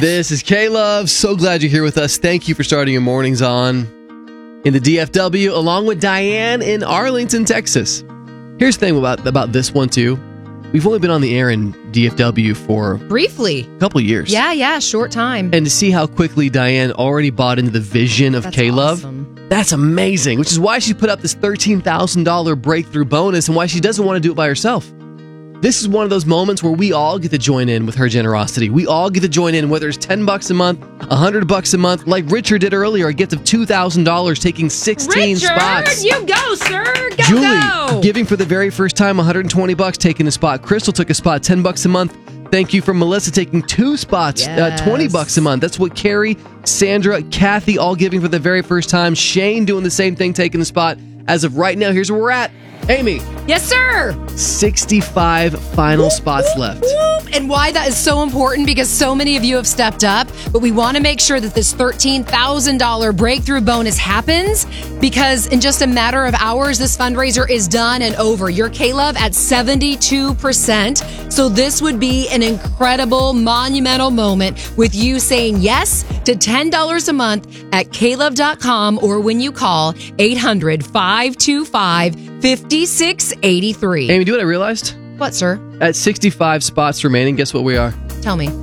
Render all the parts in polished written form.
This is K-Love. So glad you're here with us. Thank you for starting your mornings on in the DFW, along with Diane in Arlington, Texas. Here's the thing about this one, too. We've only been on the air in DFW for... briefly. A couple years. Yeah, short time. And to see how quickly Diane already bought into the vision of K-Love, awesome. That's amazing, which is why she put up this $13,000 breakthrough bonus and why she doesn't want to do it by herself. This is one of those moments where we all get to join in with her generosity. We all get to join in, whether it's $10 a month, $100 a month, like Richard did earlier, a gift of $2,000, taking 16 spots. You go, sir. Julie, Go. giving for the very first time, $120, taking a spot. Crystal took a spot, $10 a month. Thank you from Melissa, taking 2 spots, Yes. $20 a month. That's what Carrie, Sandra, Kathy, all giving for the very first time. Shane doing the same thing, taking a spot. As of right now, here's where we're at. Amy. Yes, sir. 65 final spots left. And why that is so important, because so many of you have stepped up, but we want to make sure that this $13,000 breakthrough bonus happens, because in just a matter of hours, this fundraiser is done and over. Your K-Love at 72%. So this would be an incredible, monumental moment with you saying yes to $10 a month at klove.com or when you call 800-525-5683. Amy, do you know what I realized? What, sir? At 65 spots remaining, guess what we are? Tell me.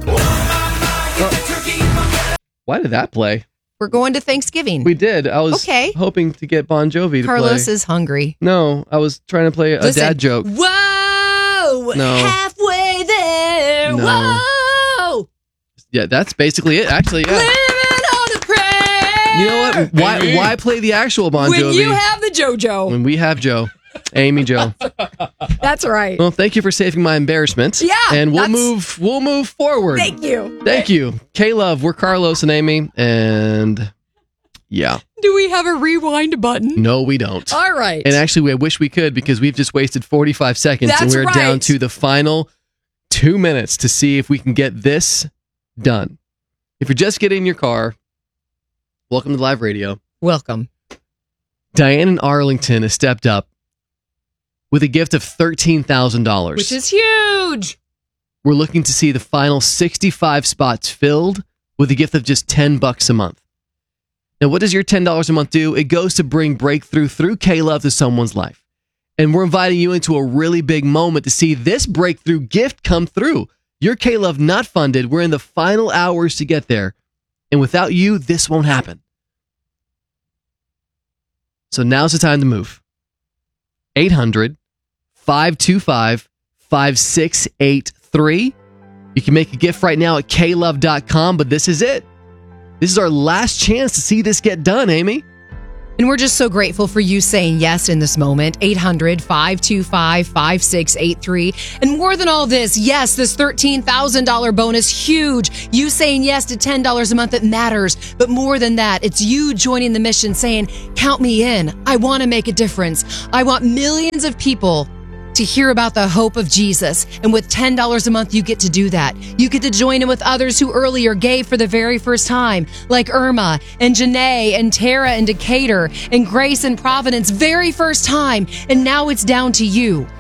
Why did that play? We're going to Thanksgiving. We did. I was Okay. hoping to get Bon Jovi to Carlos play. is hungry. No, I was trying to play a Listen. dad joke. Whoa! No. Halfway there. No. Whoa! Yeah, that's basically it, actually. Yeah. Living on a prayer. You know what? Why play the actual Bon When Jovi you have the JoJo. when we have Joe? Amy Joe. That's right. Well, thank you for saving my embarrassment. Yeah, And we'll that's- move forward. Thank you. Thank you. K-Love, we're Carlos and Amy, and yeah. Do we have a rewind button? No, we don't. All right. And actually, I wish we could, because we've just wasted 45 seconds and That's we're right. down to the final 2 minutes to see if we can get this done. If you're just getting in your car, welcome to live radio. Welcome. Diane in Arlington has stepped up with a gift of $13,000. Which is huge. We're looking to see the final 65 spots filled with a gift of just $10 a month. Now, what does your $10 a month do? It goes to bring breakthrough through K-Love to someone's life. And we're inviting you into a really big moment to see this breakthrough gift come through. Your K-Love not funded. We're in the final hours to get there. And without you, this won't happen. So now's the time to move. 800-525-5683. You can make a gift right now at klove.com, but this is it. This is our last chance to see this get done, Amy. And we're just so grateful for you saying yes in this moment. 800-525-5683. And more than all this, yes, this $13,000 bonus, huge. You saying yes to $10 a month, it matters. But more than that, it's you joining the mission saying, count me in. I want to make a difference. I want millions of people to hear about the hope of Jesus. And with $10 a month, you get to do that. You get to join in with others who earlier gave for the very first time, like Irma and Janae and Tara and Decatur and Grace and Providence, very first time. And now it's down to you.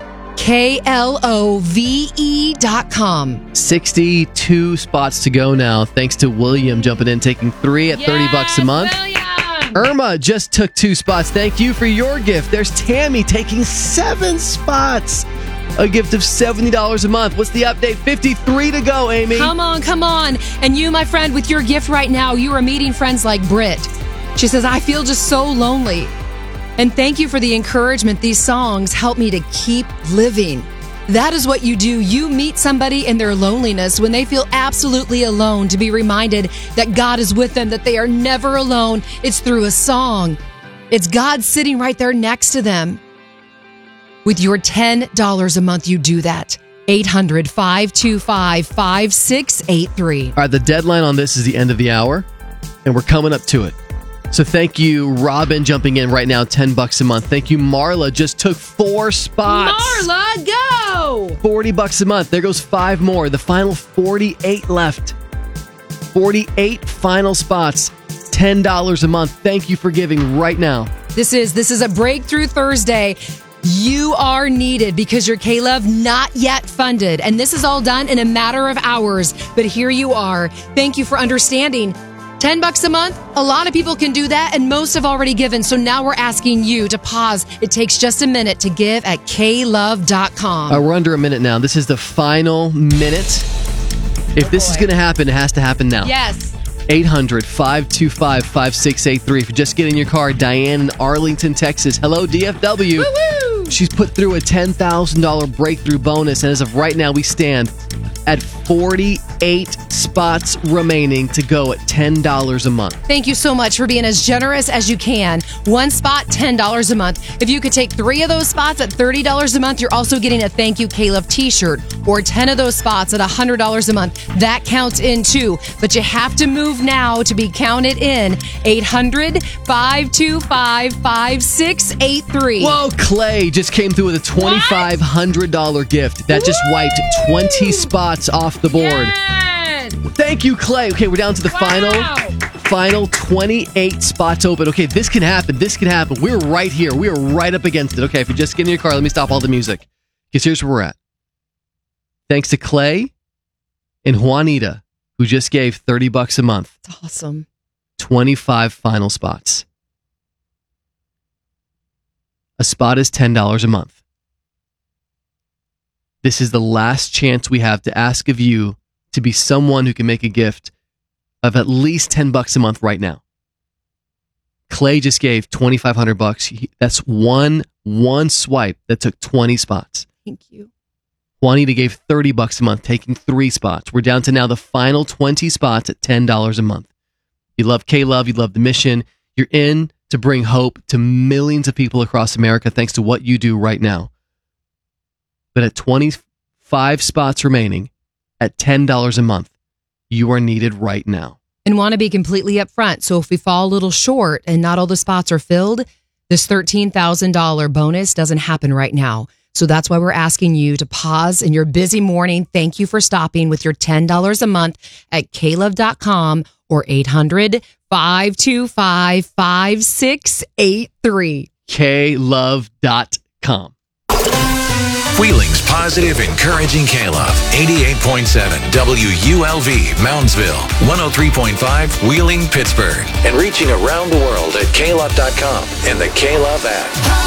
KLOVE.com. 62 spots to go now, thanks to William jumping in, taking 3 at $30 a month. Irma just took 2 spots. Thank you for your gift. There's Tammy taking 7 spots. A gift of $70 a month. What's the update? 53 to go, Amy. Come on. And you, my friend, with your gift right now, you are meeting friends like Britt. She says, I feel just so lonely. And thank you for the encouragement. These songs help me to keep living. That is what you do. You meet somebody in their loneliness when they feel absolutely alone, to be reminded that God is with them, that they are never alone. It's through a song. It's God sitting right there next to them. With your $10 a month, you do that. 800-525-5683. All right, the deadline on this is the end of the hour, and we're coming up to it. So thank you, Robin, jumping in right now, $10 a month. Thank you, Marla, just took 4 spots. Marla, go! $40 a month. There goes 5 more. The final 48 left. 48 final spots. $10 a month. Thank you for giving right now. This is a Breakthrough Thursday. You are needed because your K-Love not yet funded. And this is all done in a matter of hours. But here you are. Thank you for understanding. $10 a month, a lot of people can do that, and most have already given. So now we're asking you to pause. It takes just a minute to give at klove.com. We're under a minute now. This is the final minute. If this is going to happen, it has to happen now. Yes. 800-525-5683. If you just get in your car, Diane in Arlington, Texas. Hello, DFW. Woo-woo! She's put through a $10,000 breakthrough bonus, and as of right now, we stand at 48 spots remaining to go at $10 a month. Thank you so much for being as generous as you can. One spot, $10 a month. If you could take 3 of those spots at $30 a month, you're also getting a Thank You K-Love t-shirt, or 10 of those spots at $100 a month. That counts in too, but you have to move now to be counted in. 800-525-5683. Whoa, Clay just came through with a $2,500 gift. That just wiped 20 spots off the board. Yes! Thank you, Clay. Okay, we're down to the final 28 spots open. Okay, this can happen. This can happen. We're right here. We are right up against it. Okay, if you just get in your car, let me stop all the music. Because here's where we're at. Thanks to Clay and Juanita, who just gave $30 a month. That's awesome. 25 final spots. A spot is $10 a month. This is the last chance we have to ask of you to be someone who can make a gift of at least $10 a month right now. Clay just gave $2,500. That's one swipe that took 20 spots. Thank you. Juanita gave $30 a month, taking 3 spots. We're down to now the final 20 spots at $10 a month. You love K-Love. You love the mission. You're in to bring hope to millions of people across America thanks to what you do right now. But at 25 spots remaining, at $10 a month, you are needed right now. And want to be completely upfront. So if we fall a little short and not all the spots are filled, this $13,000 bonus doesn't happen right now. So that's why we're asking you to pause in your busy morning. Thank you for stopping with your $10 a month at klove.com or 800-525-5683. klove.com. Wheeling's positive, encouraging K-Love. 88.7 WULV, Moundsville. 103.5 Wheeling, Pittsburgh. And reaching around the world at klove.com and the K-Love app.